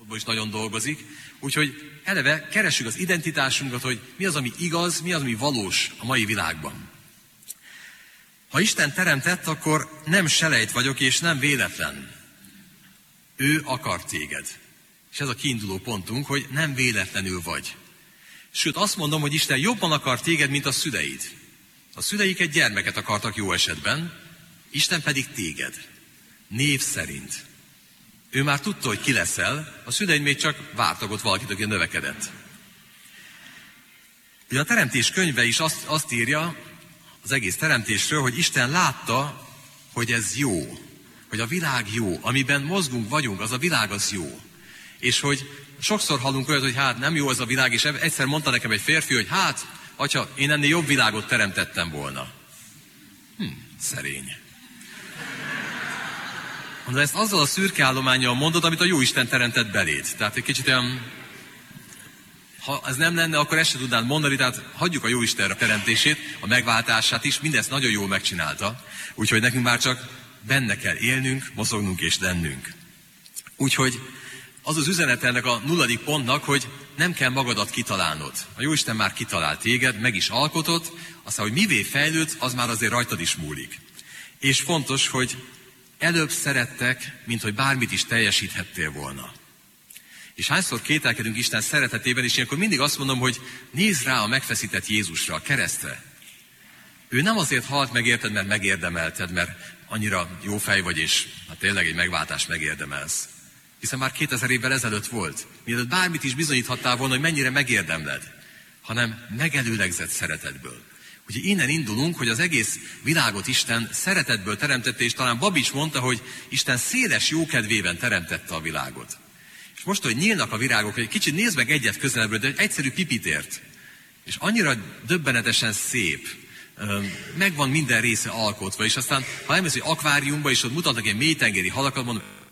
is nagyon dolgozik. Úgyhogy eleve keressük az identitásunkat, hogy mi az, ami igaz, mi az, ami valós a mai világban. Ha Isten teremtett, akkor nem selejt vagyok, és nem véletlen. Ő akar téged. És ez a kiinduló pontunk, hogy nem véletlenül vagy. Sőt, azt mondom, hogy Isten jobban akar téged, mint a szüleid. A szüleik egy gyermeket akartak jó esetben, Isten pedig téged. Név szerint. Ő már tudta, hogy ki leszel, a szüleid még csak vártak ott valakit, aki növekedett. Ugye a Teremtés könyve is azt írja, az egész teremtésről, hogy Isten látta, hogy ez jó, hogy a világ jó, amiben mozgunk, vagyunk, az a világ az jó. És hogy sokszor hallunk olyat, hogy hát nem jó ez a világ, és egyszer mondta nekem egy férfi, hogy hát, atya, én ennél jobb világot teremtettem volna. Szerény. De ezt azzal a szürke állománnyal mondod, amit a Jóisten teremtett beléd. Tehát egy kicsit olyan, ha ez nem lenne, akkor ezt se tudnád mondani, tehát hagyjuk a Jóisten teremtését, a megváltását is, mindezt nagyon jól megcsinálta. Úgyhogy nekünk már csak benne kell élnünk, mozognunk és lennünk. Úgyhogy az az üzenet ennek a 0. pontnak, hogy nem kell magadat kitalálnod. A Jóisten már kitalált téged, meg is alkotott, aztán, hogy mivé fejlődsz, az már azért rajtad is múlik. És fontos, hogy előbb szerettek, mint hogy bármit is teljesíthettél volna. És hányszor kételkedünk Isten szeretetében, és ilyenkor mindig azt mondom, hogy nézz rá a megfeszített Jézusra, a keresztre. Ő nem azért halt meg érted, mert megérdemelted, mert annyira jó fej vagy, és hát tényleg egy megváltást megérdemelsz. Hiszen már 2000 évvel ezelőtt volt, mielőtt bármit is bizonyíthattál volna, hogy mennyire megérdemled, hanem megelőlegzett szeretetből. Ugye innen indulunk, hogy az egész világot Isten szeretetből teremtette, és talán Babics mondta, hogy Isten széles jókedvében teremtette a világot. És most, hogy nyílnak a virágok, hogy egy kicsit nézd meg egyet közelebbről, de egy egyszerű pipitért. És annyira döbbenetesen szép, megvan minden része alkotva, és aztán, ha elmész egy akváriumba, és ott mutatnak egy mélytengeri halakat, mondom,